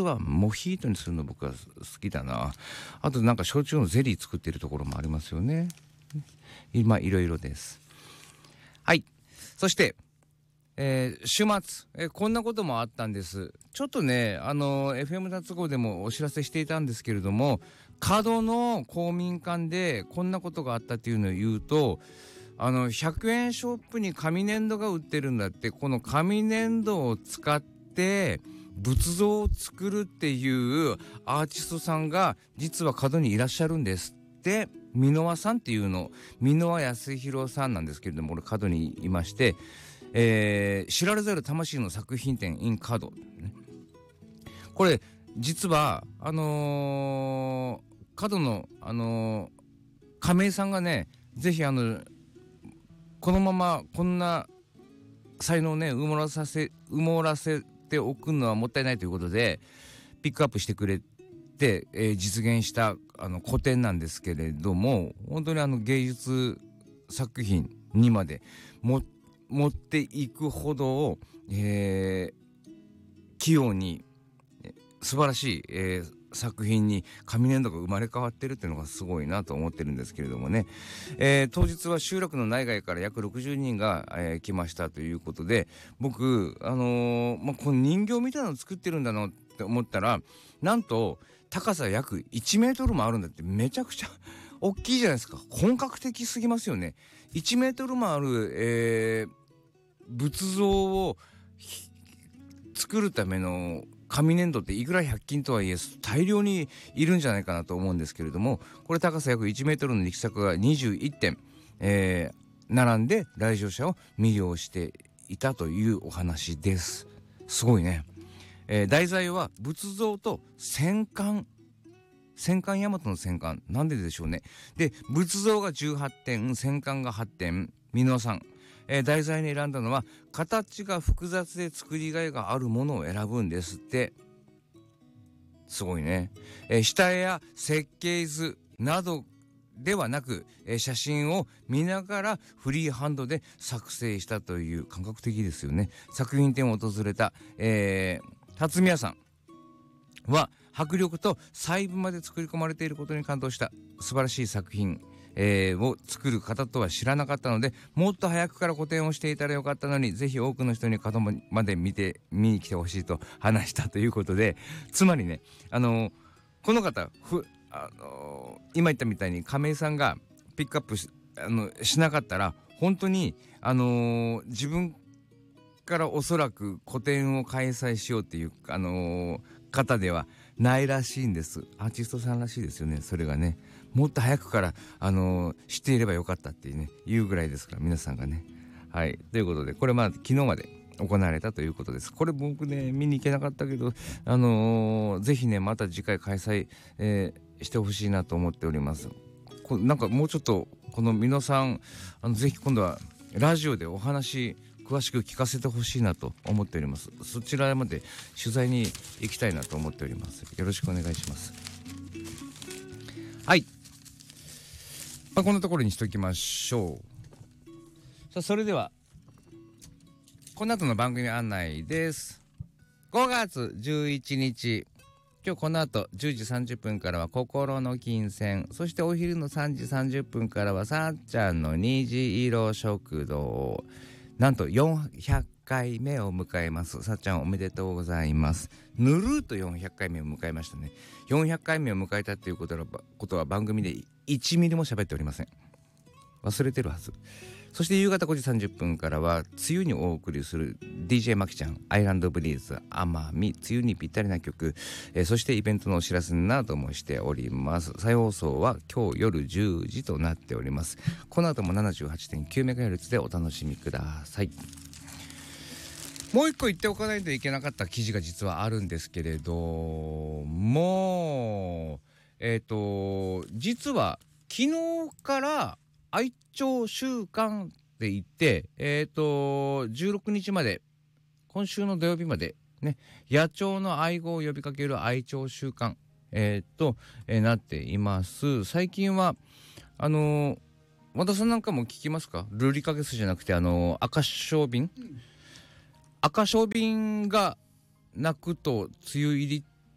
はモヒートにするの僕は好きだな。あとなんか焼酎のゼリー作ってるところもありますよね。今いろいろです。はい。そして、週末、こんなこともあったんです。ちょっとね、FM 脱号でもお知らせしていたんですけれども、角の公民館でこんなことがあったっていうのを言うと、100円ショップに紙粘土が売ってるんだって。この紙粘土を使って仏像を作るっていうアーティストさんが実は角にいらっしゃるんですって。箕輪さんっていうの、箕輪康弘さんなんですけれども、俺角にいまして、知られざる魂の作品展 in 角、ね、これ実は角の亀井さんがね、ぜひこのままこんな才能をね埋もらせておくのはもったいないということでピックアップしてくれて、実現した個展なんですけれども、本当に芸術作品にまで持っていくほど、器用に素晴らしい、作品に紙粘土が生まれ変わってるっていうのがすごいなと思ってるんですけれどもね、当日は集落の内外から約60人が、来ましたということで、僕この人形みたいなの作ってるんだなって思ったら、なんと高さ約1メートルもあるんだって。めちゃくちゃ大きいじゃないですか。本格的すぎますよね。1メートルもある、仏像を作るための紙粘土っていくら100均とはいえ大量にいるんじゃないかなと思うんですけれども、これ高さ約1メートルの力作が21点、並んで来場者を魅了していたというお話です。すごいね。題材は仏像と戦艦大和の戦艦、なんででしょうね。で仏像が18点、戦艦が8点。箕輪さん、題材に選んだのは形が複雑で作りがいがあるものを選ぶんですって。すごいね。下絵や設計図などではなく、写真を見ながらフリーハンドで作成したという、感覚的ですよね。作品展を訪れた、辰巳屋さんは迫力と細部まで作り込まれていることに感動した。素晴らしい作品、を作る方とは知らなかったので、もっと早くから個展をしていたらよかったのに、ぜひ多くの人に角まで見に来てほしいと話したということで、つまりね、この方今言ったみたいに亀井さんがピックアップしなかったら、本当に自分からおそらく個展を開催しようっていう方ではないらしいんです。アーティストさんらしいですよね。それがね、もっと早くから知っていればよかったっていうね、言うぐらいですから、皆さんがね。はい、ということで、これ昨日まで行われたということです。これ僕ね見に行けなかったけど、ぜひねまた次回開催、してほしいなと思っております。なんかもうちょっとこの箕輪さんぜひ今度はラジオでお話詳しく聞かせてほしいなと思っております。そちらまで取材に行きたいなと思っております。よろしくお願いします。はい、こんなところにしておきましょう。さあ、それではこの後の番組案内です。5月11日、今日この後10時30分からは心の金銭、そしてお昼の3時30分からはさっちゃんの虹色食堂、なんと400回目を迎えます。さっちゃんおめでとうございます。ぬるーと400回目を迎えましたね。400回目を迎えたっていうことは番組で1ミリも喋っておりません。忘れてるはず。そして夕方5時30分からは梅雨にお送りする DJ マキちゃんアイランドブリーズ奄美、梅雨にぴったりな曲、そしてイベントのお知らせなどもしております。再放送は今日夜10時となっております。この後も 78.9MHz でお楽しみください。もう一個言っておかないといけなかった記事が実はあるんですけれども、実は昨日から愛鳥週間って言って、16日まで、今週の土曜日までね、野鳥の愛護を呼びかける愛鳥週間、なっています。最近は和田さんなんかも聞きますか？ルリカゲスじゃなくて赤小瓶、赤小瓶が鳴くと梅雨入りっ